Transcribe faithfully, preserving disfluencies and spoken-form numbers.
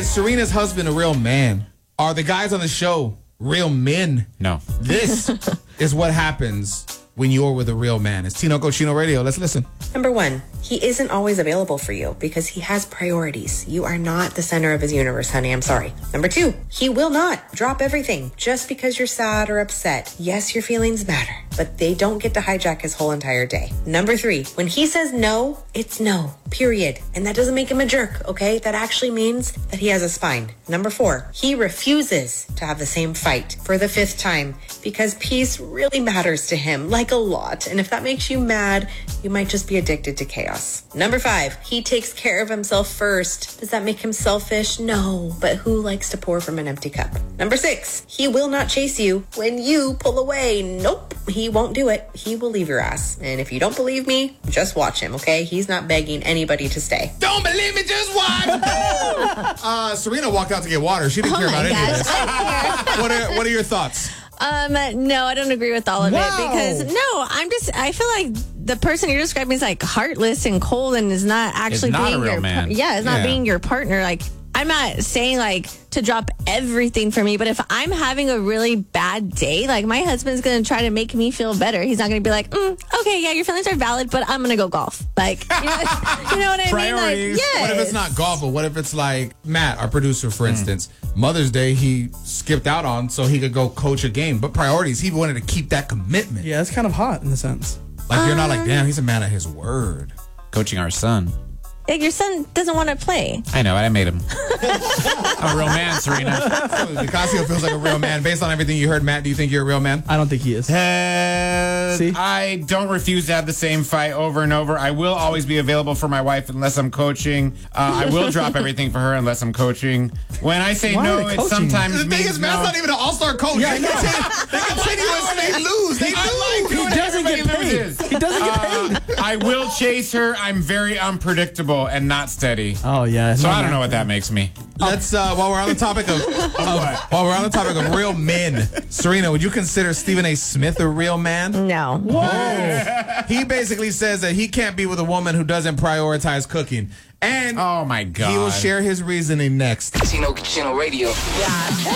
Is Serena's husband a real man? Are the guys on the show real men? No. This is what happens when you're with a real man. It's Tino Cochino Radio. Let's listen. Number one, he isn't always available for you because he has priorities. You are not the center of his universe, honey. I'm sorry. Number two, he will not drop everything just because you're sad or upset. Yes, your feelings matter, but they don't get to hijack his whole entire day. Number three, when he says no, it's no, period. And that doesn't make him a jerk, okay? That actually means that he has a spine. Number four, he refuses to have the same fight for the fifth time because peace really matters to him, like a lot. And if that makes you mad, you might just be addicted to chaos. Number five, he takes care of himself first. Does that make him selfish? No, but who likes to pour from an empty cup? Number six, he will not chase you when you pull away. Nope, he won't do it. He will leave your ass. And if you don't believe me, just watch him, okay? He's not begging anybody to stay. Don't believe me, just watch. uh, Serena walked out to get water. She didn't Oh care about my any of gosh, this. I'm here. What are, what are your thoughts? Um, no, I don't agree with all of Wow. it because no, I'm just, I feel like the person you're describing is like heartless and cold and is not actually not being a real your, man. par- yeah, it's not Yeah. being your partner. Like, I'm not saying like to drop everything for me, but if I'm having a really bad day, like my husband's going to try to make me feel better. He's not going to be like, mm, okay, yeah, your feelings are valid, but I'm going to go golf. Like, you know, you know what I mean? Like, Priorities. yes. What if it's not golf, but what if it's like Matt, our producer, for instance, Mother's Day, he skipped out on so he could go coach a game. But priorities, he wanted to keep that commitment. Yeah, it's kind of hot in a sense. Like, you're not like, damn, he's a man of his word. Coaching our son. Like, your son doesn't want to play. I know, I made him. I'm a real man, Serena. Nicasio feels like a real man. Based on everything you heard, Matt, do you think you're a real man? I don't think he is. Uh, See? I don't refuse to have the same fight over and over. I will always be available for my wife unless I'm coaching. Uh, I will drop everything for her unless I'm coaching. When I say Why no, are they it coaching? sometimes The thing means is, Matt's no. not even an all-star coach. Yeah, I they, know. continue, they continuously they lose. They I lose. like doing He doesn't everybody get paid. loses. He doesn't get paid. Uh, I will chase her. I'm very unpredictable and not steady. Oh, yeah. So I don't know what that makes me. Let's, uh, while we're on the topic of, of while we're on the topic of real men, Serena, would you consider Stephen A. Smith a real man? No. He basically says that he can't be with a woman who doesn't prioritize cooking. And Oh my God. he will share his reasoning next. Tino Cochino Radio. Yeah.